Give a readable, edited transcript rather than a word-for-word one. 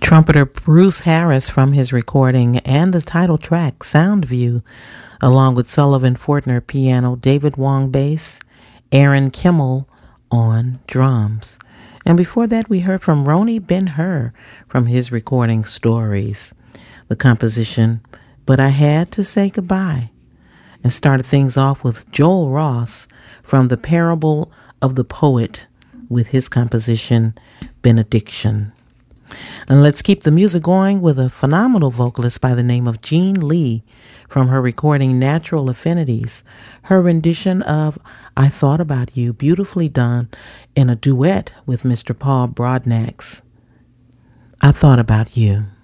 Trumpeter Bruce Harris from his recording and the title track Sound View, along with Sullivan Fortner piano, David Wong bass, Aaron Kimmel on drums. And before that, we heard from Roni Ben-Hur from his recording Stories, the composition But I Had to Say Goodbye, and started things off with Joel Ross from The Parable of the Poet with his composition Benediction. And let's keep the music going with a phenomenal vocalist by the name of Jean Lee from her recording Natural Affinities. Her rendition of I Thought About You, beautifully done in a duet with Mr. Paul Broadnax. I Thought About You.